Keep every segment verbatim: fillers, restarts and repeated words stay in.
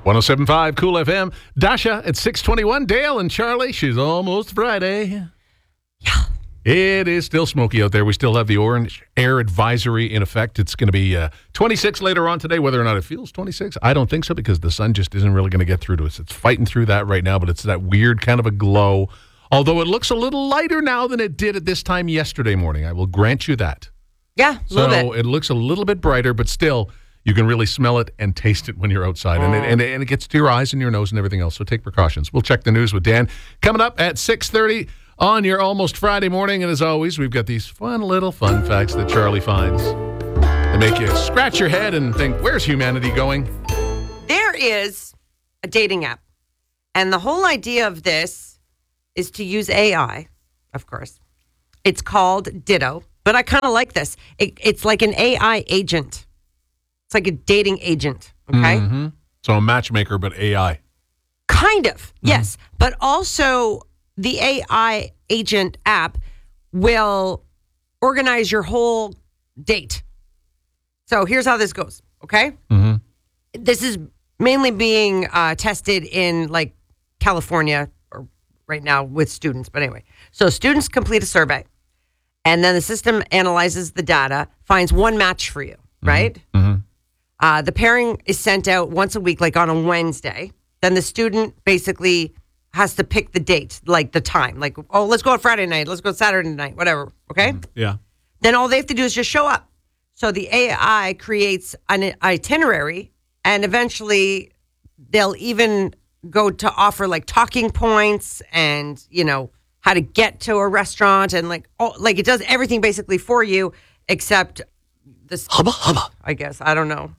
one oh seven point five Cool F M. Dasha at six twenty-one. Dale and Charlie. She's almost Friday. Yeah. It is still smoky out there. We still have the orange air advisory in effect. It's going to be uh, twenty-six later on today. Whether or not it feels twenty-six, I don't think so, because the sun just isn't really going to get through to us. It's fighting through that right now, but it's that weird kind of a glow. Although it looks a little lighter now than it did at this time yesterday morning. I will grant you that. Yeah, a so little bit. It looks a little bit brighter, but still, you can really smell it and taste it when you're outside. Oh. And, it, and, it, and it gets to your eyes and your nose and everything else, so take precautions. We'll check the news with Dan. Coming up at six thirty on your almost Friday morning. And as always, we've got these fun little fun facts that Charlie finds that make you scratch your head and think, where's humanity going? There is a dating app. And the whole idea of this is to use A I, of course. It's called Ditto. But I kind of like this. It, it's like an A I agent. It's like a dating agent, okay? Mm-hmm. So a matchmaker, but A I. Kind of, Mm-hmm. yes. But also, the A I agent app will organize your whole date. So here's how this goes, okay? Mm-hmm. This is mainly being uh, tested in, like, California or right now with students. But anyway, so students complete a survey. And then the system analyzes the data, finds one match for you, right? Mm-hmm. Uh, the pairing is sent out once a week, like on a Wednesday. Then the student basically has to pick the date, like the time. Like, oh, let's go on Friday night. Let's go Saturday night, whatever, okay? Yeah. Then all they have to do is just show up. So the A I creates an itinerary, and eventually they'll even go to offer, like, talking points and, you know, how to get to a restaurant, and like, oh, like it does everything basically for you, except this. Hubba, hubba. I guess. I don't know.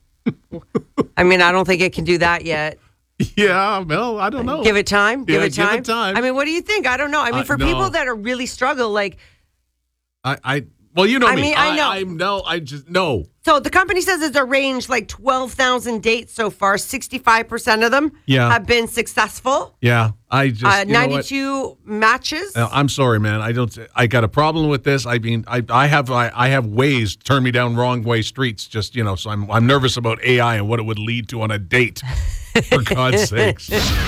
I mean, I don't think it can do that yet. Yeah, well, I don't know. Give it time. Give Yeah, it time. give it time. I mean, what do you think? I don't know. I mean, Uh, for no. people that are really struggle, like, I, I, well, you know I me. mean, I know. I, no, I just, no. so the company says it's arranged like twelve thousand dates so far. sixty-five percent of them Yeah. have been successful. Yeah, I just, Uh, you know what? ninety-two matches. Uh, I'm sorry, man. I don't. I got a problem with this. I mean, I, I have I, I have ways turn me down wrong way streets. Just you know, so I'm I'm nervous about A I and what it would lead to on a date. For God's sakes.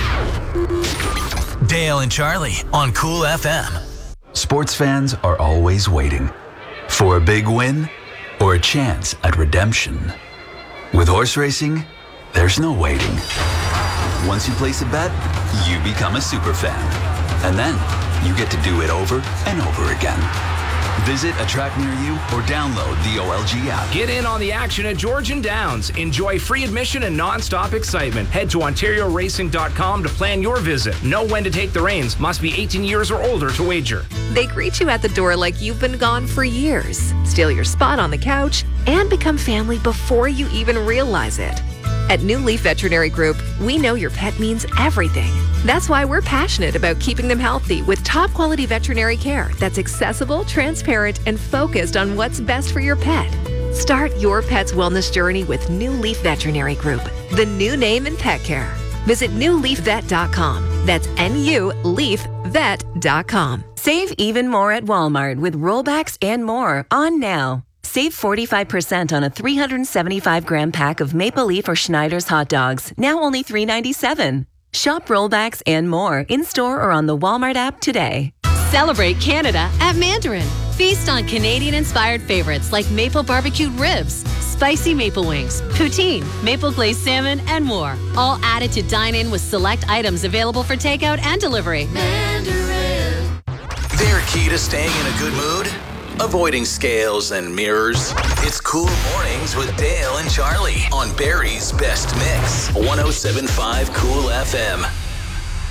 Dale and Charlie on Cool F M. Sports fans are always waiting for a big win or a chance at redemption. With horse racing, there's no waiting. Once you place a bet, you become a super fan. And then you get to do it over and over again. Visit a track near you or download the O L G app. Get in on the action at Georgian Downs. Enjoy free admission and non-stop excitement. Head to ontario racing dot com to plan your visit. Know when to take the reins. Must be eighteen years or older to wager. They greet you at the door like you've been gone for years, steal your spot on the couch, and become family before you even realize it. At New Leaf Veterinary Group, we know your pet means everything. That's why we're passionate about keeping them healthy with top quality veterinary care that's accessible, transparent, and focused on what's best for your pet. Start your pet's wellness journey with New Leaf Veterinary Group, the new name in pet care. Visit new leaf vet dot com. That's N U leaf vet dot com. Save even more at Walmart with rollbacks and more on now. Save forty-five percent on a three hundred seventy-five gram pack of Maple Leaf or Schneider's hot dogs, now only three ninety-seven. Shop rollbacks and more in-store or on the Walmart app today. Celebrate Canada at Mandarin. Feast on Canadian-inspired favorites like maple barbecued ribs, spicy maple wings, poutine, maple glazed salmon, and more. All added to dine in with select items available for takeout and delivery. Mandarin. Their key to staying in a good mood? Avoiding scales and mirrors. It's Cool Mornings with Dale and Charlie on Barry's Best Mix. one oh seven point five Cool F M.